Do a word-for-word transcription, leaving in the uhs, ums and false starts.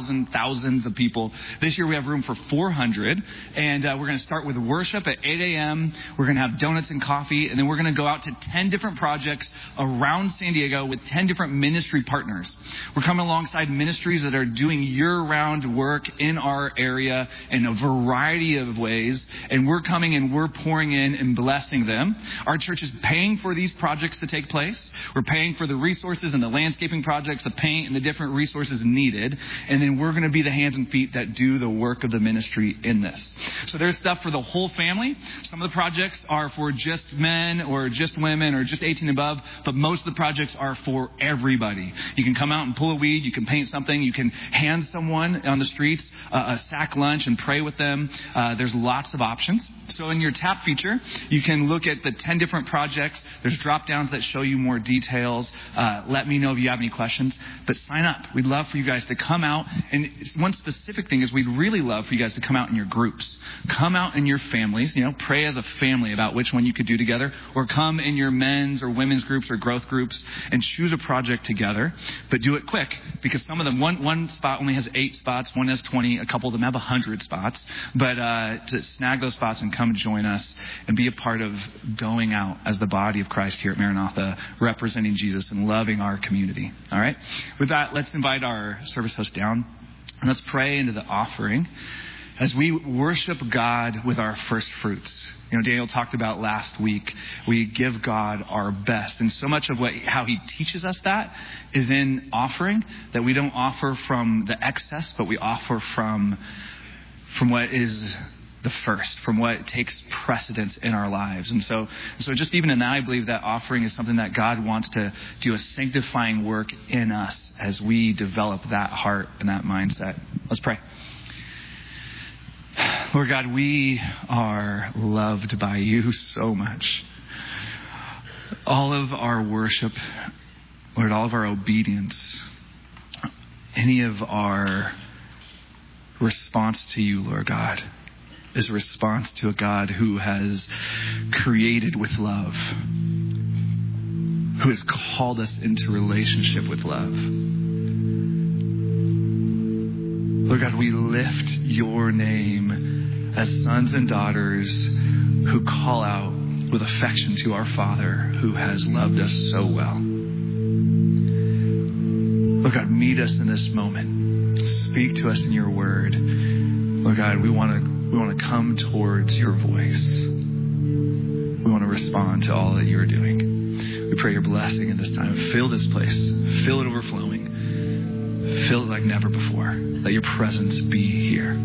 thousand, thousands of people. This year we have room for four hundred. And uh, we're going to start with worship at eight a.m. We're going to have donuts and coffee. And then we're going to go out to ten different projects around San Diego with ten different ministry partners. We're coming alongside ministries that are doing year-round work in our area in a variety of ways. And we're coming and we're pouring in and blessing them. Our church is paying for these projects to take place. We're paying for the resources and the landscaping projects, the paint and the different resources needed. And then we're going to be the hands and feet that do the work of the ministry in this. So there's stuff for the whole family. Some of the projects are for just men or just women or just eighteen above, but most of the projects are for everybody. You can come out and pull a weed. You can paint something. You can hand someone on the streets uh, a sack lunch and pray with them. Uh, there's lots of options. So in your tap feature, you can look at the ten different projects. There's drop downs that show you more details. Uh, let me know if you have any questions, but sign up. We'd love for you guys to come out. And one specific thing is we'd really love for you guys to come out in your groups. Come out in your families, you know, pray as a family about which one you could do together, or come in your men's or women's groups or growth groups and choose a project together, but do it quick because some of them, one, one spot only has eight spots, one has twenty, a couple of them have a hundred spots, but uh, to snag those spots and come join us and be a part of going out as the body of Christ here at Maranatha, representing Jesus and loving our community. All right. With that, let's invite our service host down and let's pray into the offering as we worship God with our first fruits. You know, Daniel talked about last week, we give God our best. And so much of what how he teaches us that is in offering, that we don't offer from the excess, but we offer from, from what is the first, from what takes precedence in our lives. And so, so just even in that, I believe that offering is something that God wants to do a sanctifying work in us as we develop that heart and that mindset. Let's pray. Lord God, we are loved by you so much. All of our worship, Lord, all of our obedience, any of our response to you, Lord God, is a response to a God who has created with love, who has called us into relationship with love. Lord God, we lift your name as sons and daughters who call out with affection to our Father who has loved us so well. Lord God, meet us in this moment. Speak to us in your word. Lord God, we want to we want to come towards your voice. We want to respond to all that you're doing. We pray your blessing in this time. Fill this place. Fill it overflowing. Fill it like never before. Let your presence be here.